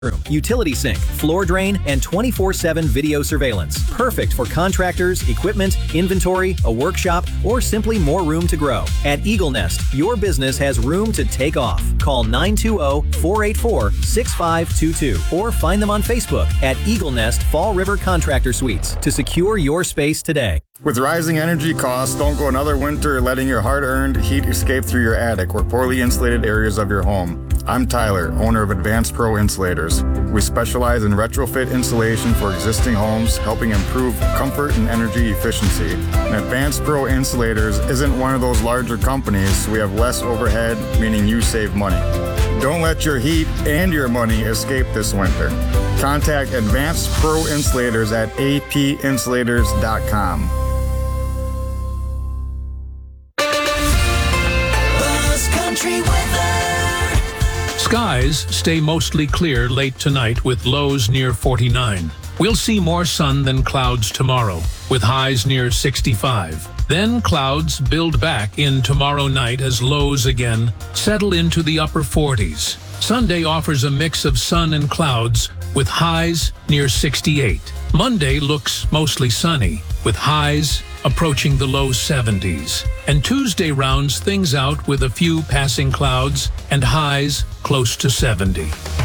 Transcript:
utility sink, floor drain, and 24/7 video surveillance. Perfect for contractors, equipment, inventory, a workshop, or simply more room to grow. At Eagle Nest, your business has room to take off. Call 920-484-6522 or find them on Facebook at Eagle Nest Fall River Contractor Suites to secure your space today. With rising energy costs, don't go another winter letting your hard-earned heat escape through your attic or poorly insulated areas of your home. I'm Tyler, owner of Advanced Pro Insulators. We specialize in retrofit insulation for existing homes, helping improve comfort and energy efficiency. And Advanced Pro Insulators isn't one of those larger companies, so we have less overhead, meaning you save money. Don't let your heat and your money escape this winter. Contact Advanced Pro Insulators at apinsulators.com. Skies stay mostly clear late tonight with lows near 49. We'll see more sun than clouds tomorrow, with highs near 65. Then clouds build back in tomorrow night as lows again settle into the upper 40s. Sunday offers a mix of sun and clouds, with highs near 68. Monday looks mostly sunny, with highs approaching the low 70s. And Tuesday rounds things out with a few passing clouds and highs close to 70.